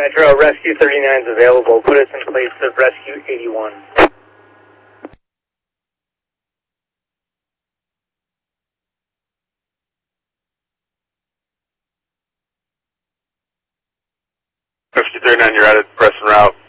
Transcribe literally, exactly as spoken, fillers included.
Metro, Rescue thirty-nine is available. Put us in place of Rescue eighty-one. Rescue thirty-nine, you're at it, press en route.